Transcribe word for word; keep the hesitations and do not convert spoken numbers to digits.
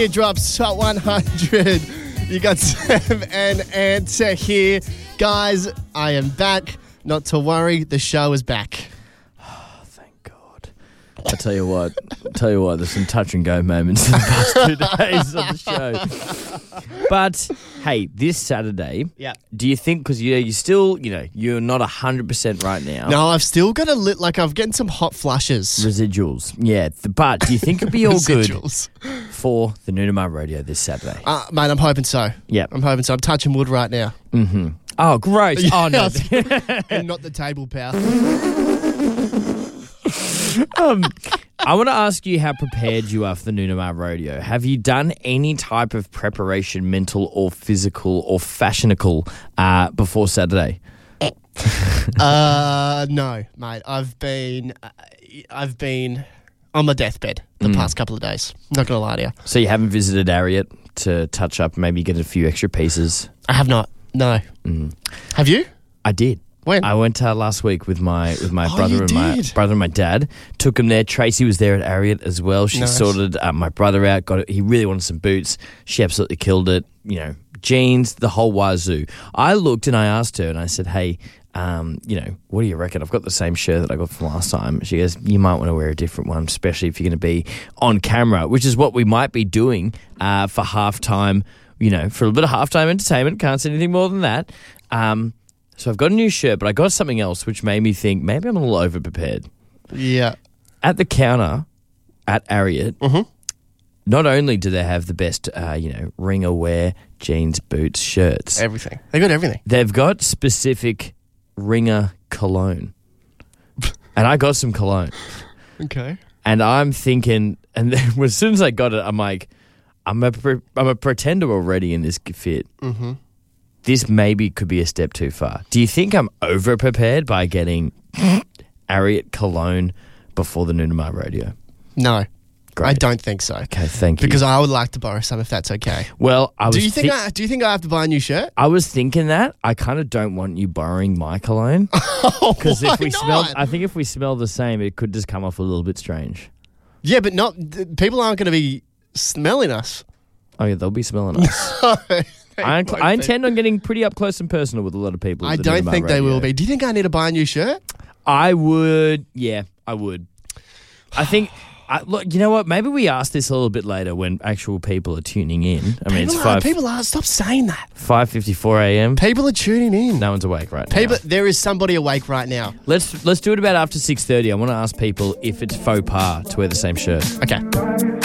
It drops at one hundred. You got Sam and Answer here. Guys, I am back. Not to worry, the show is back. Oh, thank God. I tell you what, I tell you what, there's some touch and go moments in the past two days of the show. But hey, this Saturday, yeah. Do you think, because you you still, you know, you're not one hundred percent right now. No, I've still got a lit, like I've getting some hot flushes. Residuals, yeah. But do you think it'll be all good Residuals. for the Noonamar Radio this Saturday? Uh, mate, I'm hoping so. Yeah. I'm hoping so. I'm touching wood right now. Mm-hmm. Oh, gross. Oh, no. And not the table, pal. um, I want to ask you how prepared you are for the Noonamar Radio. Have you done any type of preparation, mental or physical or fashionical, uh, before Saturday? uh, no, mate. I've been, uh, I've been on my deathbed the Mm. past couple of days. Not going to lie to you. So you haven't visited Ariat to touch up, maybe get a few extra pieces? I have not. No. Mm. Have you? I did. When? I went uh, last week with my with my Oh, brother you and my did? brother and my dad. Took him there. Tracy was there at Ariat as well. She Nice. sorted uh, my brother out. Got it. He really wanted some boots. She absolutely killed it. You know, jeans, the whole wazoo. I looked and I asked her and I said, "Hey, um, you know, what do you reckon? I've got the same shirt that I got from last time." She goes, "You might want to wear a different one, especially if you're going to be on camera," which is what we might be doing uh, for halftime. You know, for a little bit of halftime entertainment. Can't say anything more than that. Um, So I've got a new shirt, but I got something else which made me think maybe I'm a little over-prepared. Yeah. At the counter at Ariat, Mm-hmm. not only do they have the best, uh, you know, ringer wear, jeans, boots, shirts, Everything. They got everything. they've got specific ringer cologne. And I got some cologne. Okay. And I'm thinking, and then as soon as I got it, I'm like, I'm a, pre- I'm a pretender already in this fit. Mm-hmm. This maybe could be a step too far. Do you think I'm over-prepared by getting Ariat cologne before the Noonamar Radio? No. Great. I don't think so. Okay, thank you. Because I would like to borrow some if that's okay. well, I was Do you think thi- I do you think I have to buy a new shirt? I was thinking that. I kind of don't want you borrowing my cologne. Because Why if we not? smell, I think if we smell the same, it could just come off a little bit strange. Yeah, but not th- people aren't going to be smelling us. Oh yeah, they'll be smelling us. I, won't I be. intend on getting pretty up close and personal with a lot of people. I at the don't Noonamar think they Radio. will be. Do you think I need to buy a new shirt? I would, yeah, I would. I think, I, look, you know what? Maybe we ask this a little bit later when actual people are tuning in. I mean, People it's are, five people are. Stop saying that. five fifty four a.m. People are tuning in. No one's awake right People, now. there is somebody awake right now. Let's let's do it about after six thirty. I want to ask people if it's faux pas to wear the same shirt. Okay.